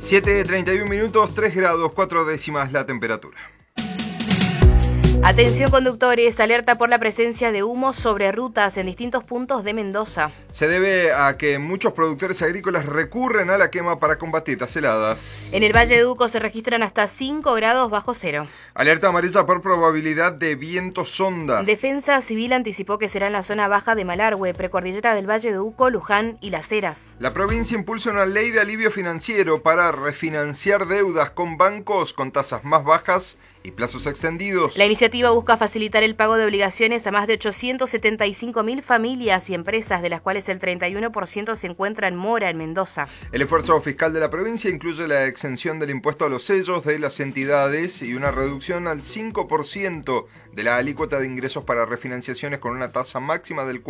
7:31, 3 grados 4 décimas la temperatura. Atención conductores, alerta por la presencia de humo sobre rutas en distintos puntos de Mendoza. Se debe a que muchos productores agrícolas recurren a la quema para combatir las heladas. En el Valle de Uco se registran hasta 5 grados bajo cero. Alerta amarilla por probabilidad de viento sonda. Defensa Civil anticipó que será en la zona baja de Malargüe, precordillera del Valle de Uco, Luján y Las Heras. La provincia impulsa una ley de alivio financiero para refinanciar deudas con bancos con tasas más bajas y plazos extendidos. La iniciativa busca facilitar el pago de obligaciones a más de 875.000 familias y empresas, de las cuales el 31% se encuentra en mora en Mendoza. El esfuerzo fiscal de la provincia incluye la exención del impuesto a los sellos de las entidades y una reducción al 5% de la alícuota de ingresos para refinanciaciones con una tasa máxima del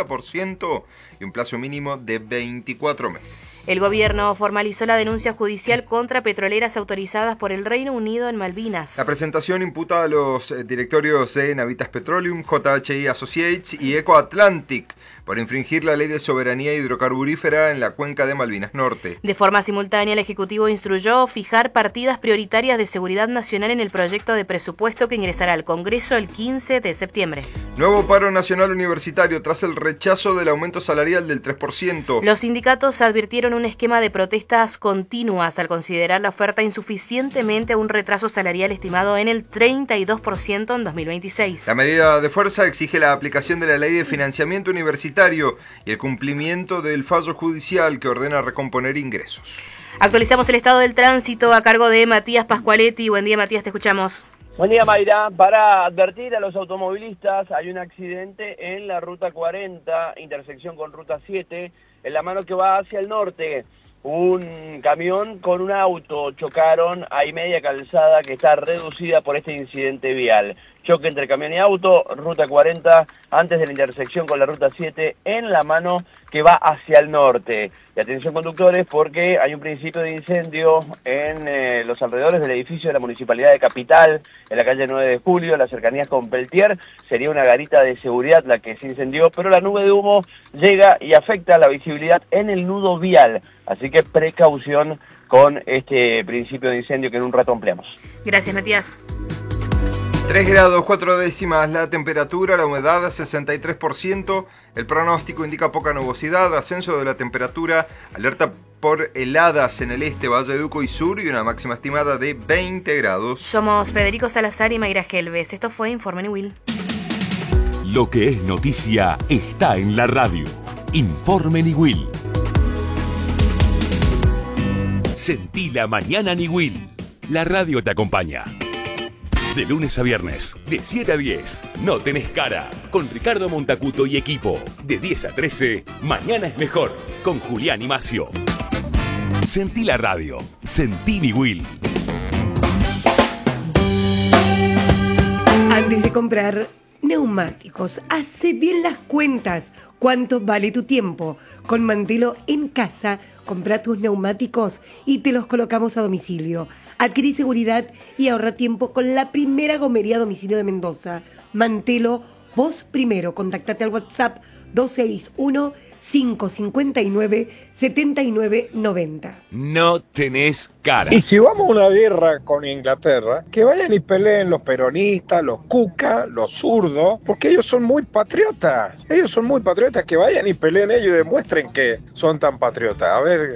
40% y un plazo mínimo de 24 meses. El gobierno formalizó la denuncia judicial contra petroleras autorizadas por el Reino Unido en Malvinas. La presentación imputa a los directorios de Navitas Petroleum, JHI Associates y Eco Atlantic por infringir la ley de soberanía hidrocarburífera en la cuenca de Malvinas Norte. De forma simultánea, el Ejecutivo instruyó fijar partidas prioritarias de seguridad nacional en el proyecto de presupuesto que ingresará al Congreso el 15 de septiembre. Nuevo paro nacional universitario tras el rechazo del aumento salarial del 3%. Los sindicatos advirtieron un esquema de protestas continuas al considerar la oferta insuficientemente a un retraso salarial estimado en el 32% en 2026. La medida de fuerza exige la aplicación de la ley de financiamiento universitario y el cumplimiento del fallo judicial que ordena recomponer ingresos. Actualizamos el estado del tránsito a cargo de Matías Pascualetti. Buen día, Matías, te escuchamos. Buen día, Mayra. Para advertir a los automovilistas, hay un accidente en la ruta 40, intersección con ruta 7, en la mano que va hacia el norte. Un camión con un auto chocaron, hay media calzada que está reducida por este incidente vial. Choque entre camión y auto, ruta 40, antes de la intersección con la ruta 7, en la mano que va hacia el norte. Y atención conductores, porque hay un principio de incendio en los alrededores del edificio de la Municipalidad de Capital, en la calle 9 de Julio, en las cercanías con Peltier. Sería una garita de seguridad la que se incendió, pero la nube de humo llega y afecta la visibilidad en el nudo vial. Así que precaución con este principio de incendio que en un rato ampliamos. Gracias, Matías. 3 grados 4 décimas la temperatura, la humedad 63%, el pronóstico indica poca nubosidad, ascenso de la temperatura, alerta por heladas en el este, Valle de Uco y sur y una máxima estimada de 20 grados. Somos Federico Salazar y Mayra Gelves. Esto fue Informe Niwil. Lo que es noticia está en la radio. Informe Niwil. Sentí la mañana Niwil. La radio te acompaña. De lunes a viernes, de 7 a 10, No Tenés Cara, con Ricardo Montacuto y equipo. De 10 a 13, Mañana es Mejor, con Julián y Macio. Sentí la radio, sentí Niwil. Antes de comprar neumáticos, hace bien las cuentas. ¿Cuánto vale tu tiempo? Con Mantelo en casa, compra tus neumáticos y te los colocamos a domicilio. Adquirí seguridad y ahorra tiempo con la primera gomería a domicilio de Mendoza. Mantelo, vos primero. Contactate al WhatsApp 261-559-7990. No tenés cara. Y si vamos a una guerra con Inglaterra, que vayan y peleen los peronistas, los cuca, los zurdos, porque ellos son muy patriotas. Ellos son muy patriotas, que vayan y peleen ellos y demuestren que son tan patriotas. A ver,